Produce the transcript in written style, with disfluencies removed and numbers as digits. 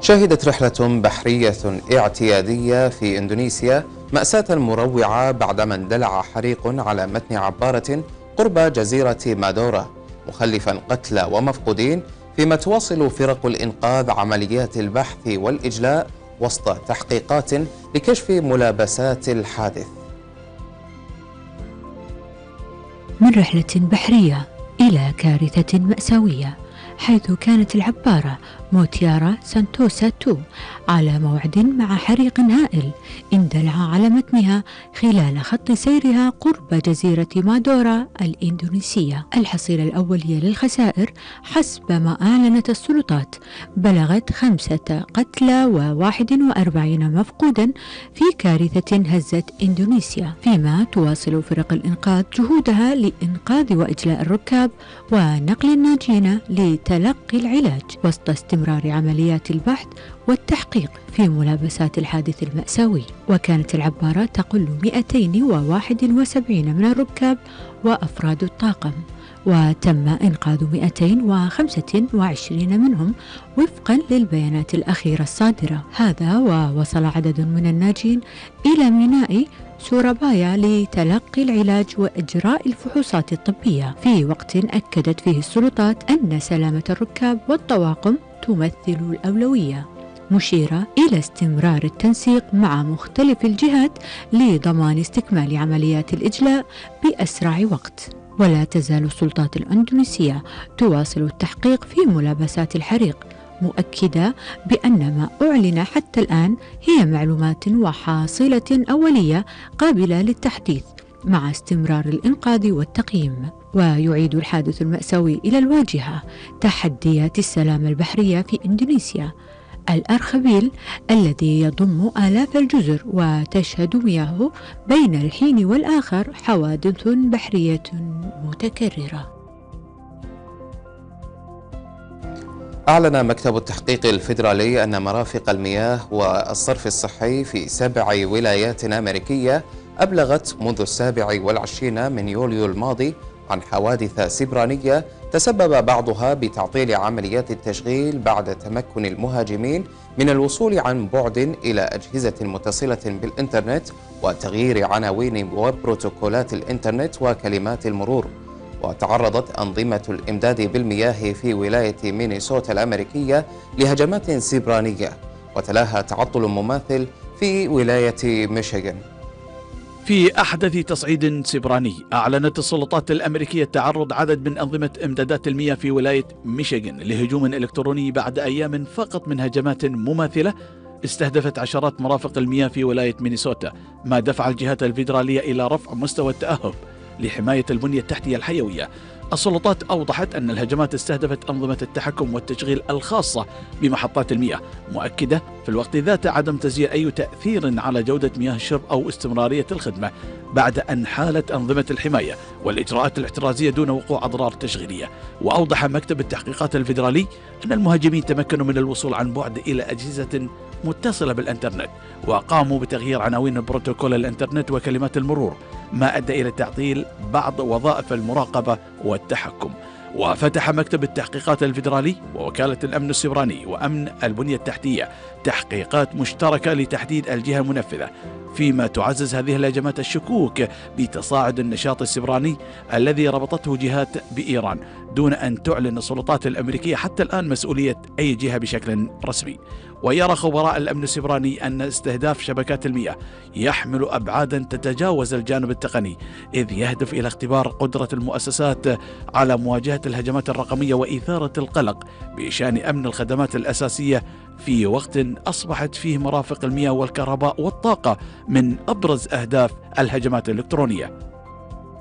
شهدت رحلة بحرية اعتيادية في إندونيسيا مأساة مروعة بعدما اندلع حريق على متن عبارة قرب جزيرة مادورا، مخلفا قتلى ومفقودين، فيما تواصل فرق الإنقاذ عمليات البحث والإجلاء وسط تحقيقات لكشف ملابسات الحادث. من رحلة بحرية إلى كارثة مأساوية، حيث كانت العبارة موتيارا سانتوسا 2 على موعد مع حريق هائل اندلع على متنها خلال خط سيرها قرب جزيرة مادورا الإندونيسية. الحصيلة الأولية للخسائر حسب ما أعلنت السلطات بلغت 5 قتلى و41 مفقودا في كارثة هزت إندونيسيا، فيما تواصل فرق الإنقاذ جهودها لإنقاذ وإجلاء الركاب ونقل الناجين لتلقي العلاج وسط استمرار عمليات البحث والتحقيق في ملابسات الحادث المأساوي. وكانت العبارة تقل 271 من الركاب وأفراد الطاقم، وتم إنقاذ 225 منهم وفقا للبيانات الأخيرة الصادرة. هذا ووصل عدد من الناجين إلى ميناء سورابايا لتلقي العلاج وإجراء الفحوصات الطبية، في وقت أكدت فيه السلطات أن سلامة الركاب والطواقم تمثل الأولوية، مشيرة إلى استمرار التنسيق مع مختلف الجهات لضمان استكمال عمليات الإجلاء بأسرع وقت. ولا تزال السلطات الإندونيسية تواصل التحقيق في ملابسات الحريق، مؤكدة بأن ما أعلن حتى الآن هي معلومات وحاصلة أولية قابلة للتحديث مع استمرار الإنقاذ والتقييم. ويعيد الحادث المأساوي إلى الواجهة تحديات السلامة البحرية في إندونيسيا، الأرخبيل الذي يضم آلاف الجزر وتشهد مياهه بين الحين والآخر حوادث بحرية متكررة. أعلن مكتب التحقيق الفيدرالي أن مرافق المياه والصرف الصحي في 7 ولايات أمريكية أبلغت منذ 27 من يوليو الماضي عن حوادث سبرانية تسبب بعضها بتعطيل عمليات التشغيل بعد تمكن المهاجمين من الوصول عن بعد إلى أجهزة متصلة بالإنترنت وتغيير عناوين وبروتوكولات الإنترنت وكلمات المرور. وتعرضت أنظمة الإمداد بالمياه في ولاية مينيسوتا الأمريكية لهجمات سبرانية، وتلاها تعطل مماثل في ولاية ميشيغان. في أحدث تصعيد سبراني، أعلنت السلطات الأمريكية تعرض عدد من أنظمة إمدادات المياه في ولاية ميشيغان لهجوم إلكتروني بعد أيام فقط من هجمات مماثلة استهدفت عشرات مرافق المياه في ولاية مينيسوتا، ما دفع الجهات الفيدرالية إلى رفع مستوى التأهب لحماية البنية التحتية الحيوية. السلطات أوضحت أن الهجمات استهدفت أنظمة التحكم والتشغيل الخاصة بمحطات المياه، مؤكدة في الوقت ذاته عدم تسجيل أي تأثير على جودة مياه الشرب أو استمرارية الخدمة بعد أن حالت أنظمة الحماية والإجراءات الاحترازية دون وقوع أضرار تشغيلية. وأوضح مكتب التحقيقات الفيدرالي أن المهاجمين تمكنوا من الوصول عن بعد إلى أجهزة متصلة بالإنترنت، وقاموا بتغيير عناوين بروتوكول الإنترنت وكلمات المرور، ما أدى إلى تعطيل بعض وظائف المراقبة والتحكم. وفتح مكتب التحقيقات الفيدرالي ووكالة الأمن السبراني وأمن البنية التحتية تحقيقات مشتركة لتحديد الجهة المنفذة، فيما تعزز هذه الهجمات الشكوك بتصاعد النشاط السبراني الذي ربطته جهات بإيران، دون أن تعلن السلطات الأمريكية حتى الآن مسؤولية أي جهة بشكل رسمي. ويرى خبراء الأمن السبراني أن استهداف شبكات المياه يحمل أبعادا تتجاوز الجانب التقني، إذ يهدف إلى اختبار قدرة المؤسسات على مواجهة الهجمات الرقمية وإثارة القلق بشأن أمن الخدمات الأساسية في وقت أصبحت فيه مرافق المياه والكهرباء والطاقة من أبرز أهداف الهجمات الإلكترونية.